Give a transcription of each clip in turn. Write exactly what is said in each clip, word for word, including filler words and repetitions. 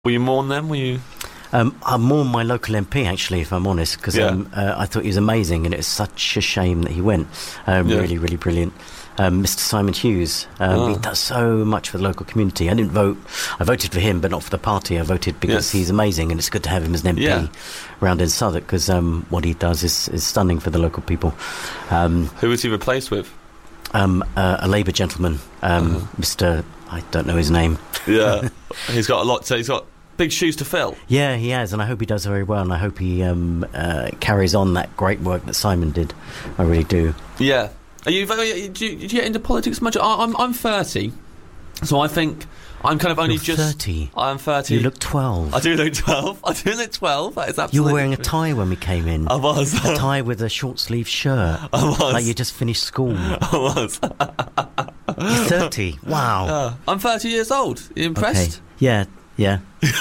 Were you mourn them? Were you? Um, I'm more my local M P, actually, if I'm honest, because Yeah. um, uh, I thought he was amazing, and it's such a shame that he went. Um, Yeah. Really, really brilliant. Um, Mister Simon Hughes, um, Ah. he does so much for the local community. I didn't vote. I voted for him, but not for the party. I voted because Yes. he's amazing, and it's good to have him as an M P Yeah. around in Southwark, because um, what he does is, is stunning for the local people. Um, Who was he replaced with? um, uh, a Labour gentleman, um, Uh-huh. Mister I don't know his name. Yeah, he's got a lot. So he's got big shoes to fill. Yeah, he has, and I hope he does very well, and I hope he um, uh, carries on that great work that Simon did. I really do. Yeah. Are you? Do you, do you get into politics much? I, I'm I'm thirty, so I think I'm kind of only You're just. thirty. I'm thirty. You look twelve. I do look twelve. I do look twelve. That is absolutely. You were wearing a true. tie when we came in. I was. A tie with a short sleeve shirt. I was. Like you just finished school. I was. You're thirty. Wow. Uh, I'm thirty years old. You impressed? Okay. Yeah, yeah.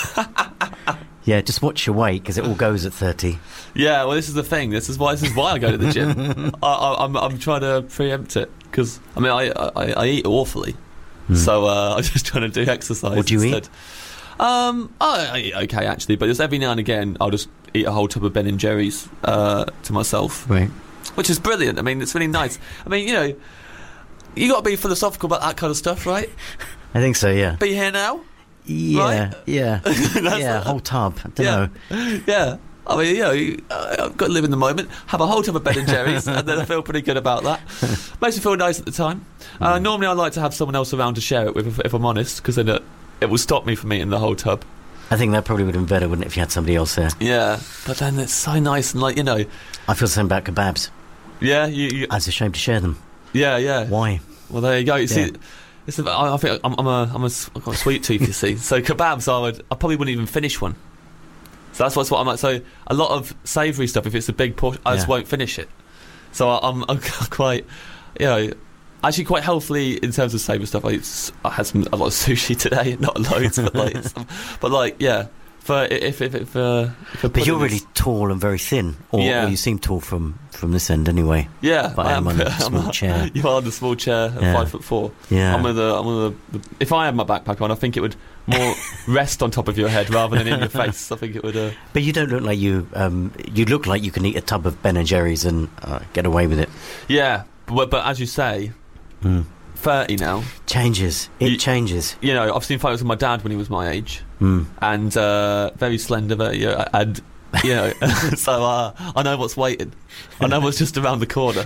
Yeah, just watch your weight, because it all goes at thirty. Yeah. Well, this is the thing. This is why. This is why I go to the gym. I, I, I'm I'm trying to preempt it because I mean I I, I eat awfully, Hmm. so uh, I'm just trying to do exercise. What do you instead. eat? Um, I, I eat okay actually, but just every now and again I'll just eat a whole tub of Ben and Jerry's uh, to myself, Right. which is brilliant. I mean, it's really nice. I mean, you know, you got to be philosophical about that kind of stuff, right? I think so, yeah. Be here now. Yeah, Right? yeah. That's Yeah, what- whole tub. I don't Yeah. know. Yeah. I mean, you know, you- uh, I've got to live in the moment, have a whole tub of Ben and Jerry's, and then I feel pretty good about that. Makes me feel nice at the time. Uh, Mm. normally I like to have someone else around to share it with, if, if I'm honest, because then it, it will stop me from eating the whole tub. I think that probably would have been better, wouldn't it, if you had somebody else there? Yeah. But then it's so nice and like, you know, I feel the same about kebabs. yeah, you, you I was ashamed to share them. yeah, yeah. Why? Well, there you go. You Yeah. see, it's a, I, I think I'm, I'm a, I'm a, s- I've got a sweet tooth. You see, so kebabs, I would, I probably wouldn't even finish one. So that's what's what I'm like. So a lot of savoury stuff, if it's a big portion, I just Yeah. won't finish it. So I, I'm, I'm quite, you know, actually quite healthily in terms of savoury stuff. I, eat s- I had some a lot of sushi today, not loads, but like, some, but like, yeah. For if if if, uh, if a But you're pudding is- really tall and very thin. Or, Yeah. or you seem tall from, from this end anyway. yeah, But I am on a I'm small chair. You are on the small chair at Yeah. five foot four. Yeah. I'm with the, I'm with the, if I had my backpack on, I think it would more rest on top of your head rather than in your face. I think it would. Uh, But you don't look like you... Um, you look like you can eat a tub of Ben and Jerry's and uh, get away with it. yeah, but, but as you say, Mm. thirty now. Changes. It You- changes. You know, I've seen photos of my dad when he was my age, Mm. and uh, very slender, very, uh, and you know, so uh, I know what's waiting. I know what's just around the corner.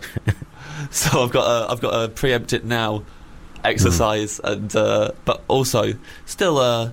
So I've got to, I've got to preempt it now. Exercise and uh, but also still uh,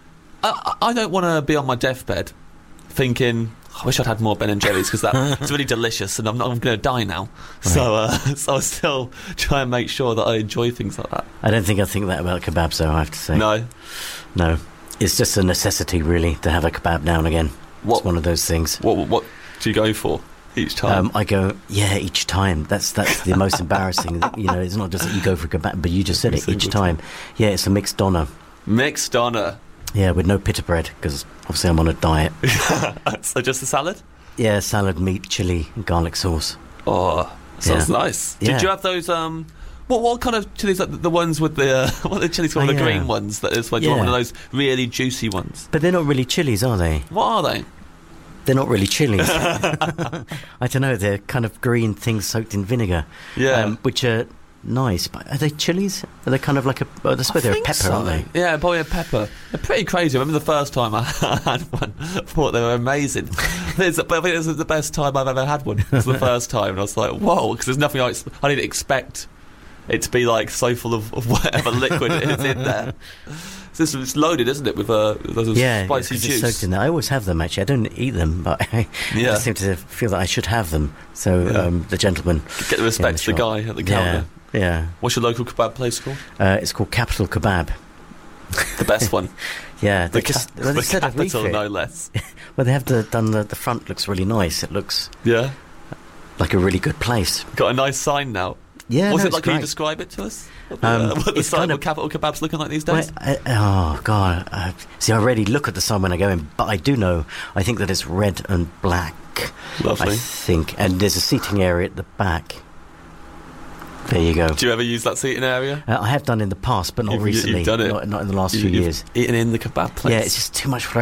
I, I don't want to be on my deathbed thinking I wish I'd had more Ben and Jerry's because that it's really delicious and I'm not I'm going to die now. So uh, so I still try and make sure that I enjoy things like that. I don't think I think that about kebabs, though, I have to say. No, No. It's just a necessity, really, to have a kebab now and again. what It's one of those things. what what do you go for each time? Um, I go, yeah, each time. That's that's the most embarrassing. That, you know, it's not just that you go for a kebab, but you just said it Every each single time. Yeah, it's a mixed doner. Mixed doner. Yeah, with no pita bread, because obviously I'm on a diet. So just a salad. Yeah, salad, meat, chilli, and garlic sauce. Oh, sounds Yeah. nice. Yeah. Did you have those? Um, what what kind of chilies? Like the ones with the uh, what are the chilies called? Oh, The yeah. green ones. That is. Like, do you want Yeah. one of those really juicy ones? But they're not really chilies, are they? What are they? They're not really chilies. I don't know, they're kind of green things soaked in vinegar. Yeah. Um, which are nice, but are they chilies? Are they kind of like a... Oh, I suppose I they're a think pepper, so. aren't they? Yeah, probably a pepper. They're pretty crazy. I remember the first time I had one. I thought they were amazing. It's, but I think this was the best time I've ever had one. It was the first time, and I was like, whoa, because there's nothing I, ex- I didn't expect it to be like so full of, of whatever liquid is in there. So it's, it's loaded, isn't it, with uh, those Yeah, spicy 'cause it's juice? soaked in there. I always have them, actually. I don't eat them, but I, Yeah. I seem to feel that I should have them. So Yeah. um, the gentleman... Get the respect to the shop. guy at the Yeah, counter. yeah. What's your local kebab place called? Uh, it's called Capital Kebab. The best one. Yeah, The, they just... ca- well, they the said a capital, refit. no less. Well, they have the, done the... The front looks really nice. It looks Yeah. like a really good place. Got a nice sign now. Yeah, What's no, it like? it's Can you great. describe it to us? What the, Um, uh, what the it's sign kind of of- capital kebabs looking like these Well, days? uh, oh god! Uh, see, I already look at the sign when I go in, but I do know. I think that it's red and black. Lovely. I think, and there's a seating area at the back. There you go. Do you ever use that seating area? Uh, I have done in the past, but not You've- recently. you've done it. Not, not in the last You- few you've years. Eating in the kebab place. Yeah, it's just too much